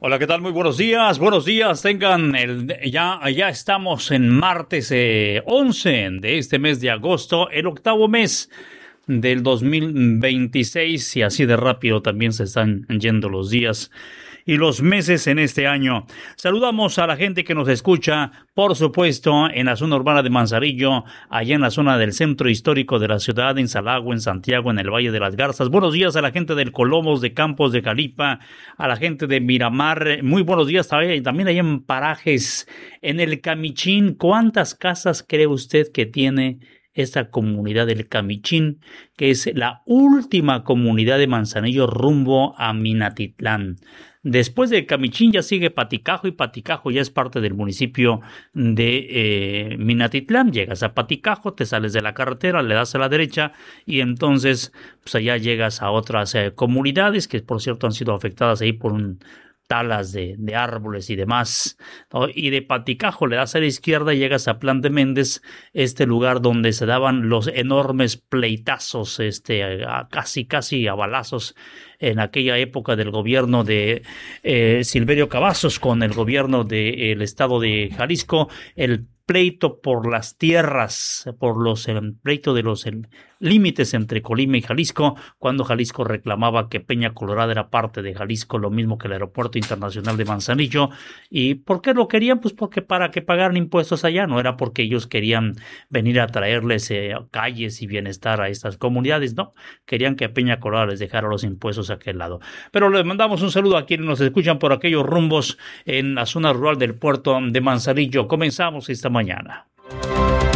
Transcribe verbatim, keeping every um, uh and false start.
Hola, ¿qué tal? Muy buenos días, buenos días, tengan el, ya, ya estamos en martes eh, once de este mes de agosto, el octavo mes del dos mil veintiséis, y así de rápido también se están yendo los días y los meses en este año. Saludamos a la gente que nos escucha, por supuesto, en la zona urbana de Manzanillo, allá en la zona del centro histórico de la ciudad, en Salagua, en Santiago, en el Valle de las Garzas. Buenos días a la gente del Colomos, de Campos de Jalipa, a la gente de Miramar. Muy buenos días también allá en Parajes, en el Camichín. ¿Cuántas casas cree usted que tiene esta comunidad del Camichín, que es la última comunidad de Manzanillo rumbo a Minatitlán? Después de Camichín ya sigue Paticajo, y Paticajo ya es parte del municipio de eh, Minatitlán. Llegas a Paticajo, te sales de la carretera, le das a la derecha y entonces pues allá llegas a otras eh, comunidades que por cierto han sido afectadas ahí por un talas de, de árboles y demás, ¿no? Y de Paticajo le das a la izquierda y llegas a Plan de Méndez, este lugar donde se daban los enormes pleitazos, este, a casi casi a balazos en aquella época del gobierno de eh, Silverio Cavazos con el gobierno del estado de Jalisco, el pleito por las tierras, por los el pleito de los el, límites entre Colima y Jalisco, cuando Jalisco reclamaba que Peña Colorada era parte de Jalisco, lo mismo que el Aeropuerto Internacional de Manzanillo. ¿Y por qué lo querían? Pues porque para que pagaran impuestos allá, no era porque ellos querían venir a traerles eh, calles y bienestar a estas comunidades, no, querían que Peña Colorada les dejara los impuestos a aquel lado. Pero les mandamos un saludo a quienes nos escuchan por aquellos rumbos en la zona rural del puerto de Manzanillo. Comenzamos esta mañana.